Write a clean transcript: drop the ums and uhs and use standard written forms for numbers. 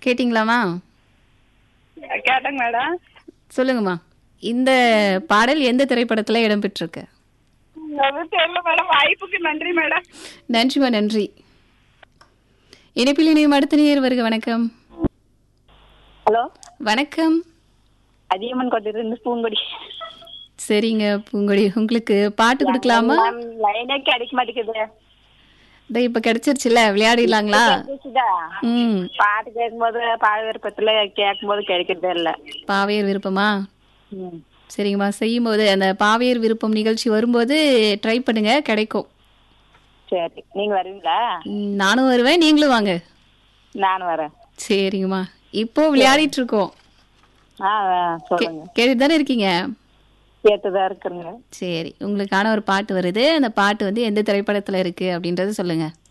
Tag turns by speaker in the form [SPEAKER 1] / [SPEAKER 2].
[SPEAKER 1] கேட்டிங்களாம்மா?
[SPEAKER 2] கேட்டேங்க மேடம்.
[SPEAKER 1] சொல்லுங்கம்மா. இந்த பாடல் எந்த திரைப்படத்துல இடம்பெற்றிருக்கு?
[SPEAKER 2] அது தெரியல மேடம். வாய்ப்புக்கு நன்றி மேடம்.
[SPEAKER 1] நன்றிம்மா, நன்றி. இணைப்பில் இணையும் அடுத்த நேயர் வருக. வணக்கம்.
[SPEAKER 2] ஹலோ,
[SPEAKER 1] வணக்கம்.
[SPEAKER 2] அதியம்மன் கோட்டையிலிருந்து பூங்கொடி.
[SPEAKER 1] சரிங்க பூங்கொடி, உங்களுக்கு பாட்டு கொடுக்கலாமா?
[SPEAKER 2] லைனே கிடைக்க மாட்டேங்குது.
[SPEAKER 1] இப்ப கிடைச்சிருச்சுல, விளையாடிடலாங்களா?
[SPEAKER 2] கிடைச்சிச்சுதா?
[SPEAKER 1] ம்.
[SPEAKER 2] பாட்டு கேட்கும்போது பாட விருப்பத்துல கேட்கும்போது கிடைக்கிறதே இல்ல.
[SPEAKER 1] பாவையர் விருப்பமா?
[SPEAKER 2] ம்.
[SPEAKER 1] சரிங்கம்மா, செய்யும்போது அந்த பாவையர் விருப்பம் நிகழ்ச்சி வரும்போது ட்ரை பண்ணுங்க, கிடைக்கும்.
[SPEAKER 2] சரி, நீங்க வருவீங்களா?
[SPEAKER 1] நானும் வருவேன், நீங்களும் வாங்க.
[SPEAKER 2] நானும் வரேன்.
[SPEAKER 1] சரிங்கம்மா, இப்போ விளையாடிட்டு இருக்கோம்.
[SPEAKER 2] சொல்லுங்க.
[SPEAKER 1] கேட்டுட்டு தானே இருக்கீங்க?
[SPEAKER 2] கேட்டுதான் இருக்குங்க.
[SPEAKER 1] சரி, உங்களுக்கான ஒரு பாட்டு வருது. அந்த பாட்டு வந்து எந்த திரைப்படத்துல இருக்கு அப்படின்றத சொல்லுங்க.